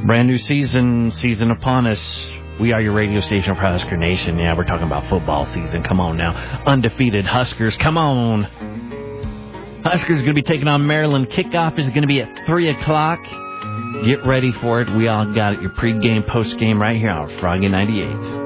Brand new season upon us. We are your radio station for Husker Nation. Yeah, we're talking about football season. Come on now. Undefeated Huskers. Come on. Huskers going to be taking on Maryland. Kickoff is going to be at 3 o'clock. Get ready for it. We all got it. Your pregame, postgame right here on Froggy 98.